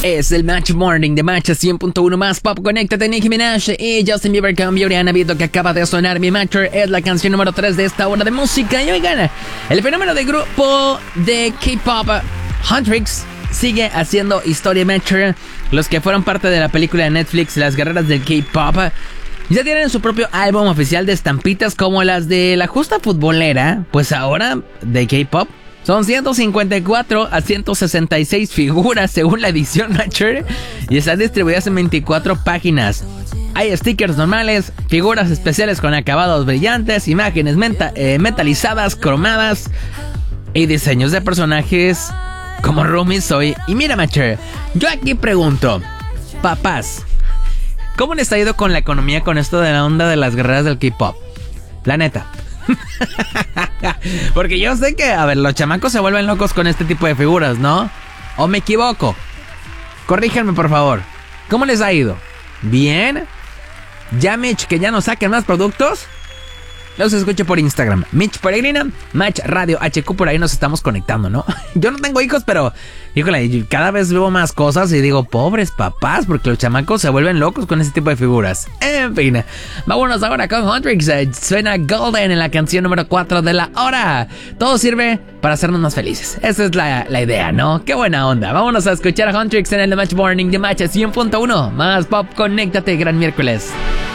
Es el Match Morning de Match 100.1 más pop. Conéctate. Nicki Minaj y Justin Bieber con Beauty and the Beat, que acaba de sonar. Mi Matcher es la canción número 3 de esta hora de música. Y oigan, el fenómeno de grupo de K-pop Huntrix sigue haciendo historia. Matcher, los que fueron parte de la película de Netflix Las Guerreras del K-pop, ya tienen su propio álbum oficial de estampitas como las de la justa futbolera. Pues ahora de K-pop son 154 a 166 figuras según la edición Matcher y están distribuidas en 24 páginas. Hay stickers normales, figuras especiales con acabados brillantes, imágenes metalizadas, cromadas y diseños de personajes como Rumi, Zoe y mira Matcher. Yo aquí pregunto, papás, ¿cómo les ha ido con la economía con esto de la onda de las guerreras del K-pop? La neta. Porque yo sé que, a ver, los chamacos se vuelven locos con este tipo de figuras, ¿no? ¿O me equivoco? Corríjanme, por favor. ¿Cómo les ha ido? ¿Bien? ¿Ya, Mitch, que ya nos saquen más productos? Los escucho por Instagram. Mitch Peregrina, Match Radio HQ, por ahí nos estamos conectando, ¿no? Yo no tengo hijos, pero, híjole, cada vez veo más cosas y digo, pobres papás, porque los chamacos se vuelven locos con ese tipo de figuras. En fin, vámonos ahora con Huntrix. Suena Golden en la canción número 4 de la hora. Todo sirve para hacernos más felices. Esa es la idea, ¿no? Qué buena onda. Vámonos a escuchar a Huntrix en el The Match Morning de Match 100.1. Más pop, conéctate, gran miércoles.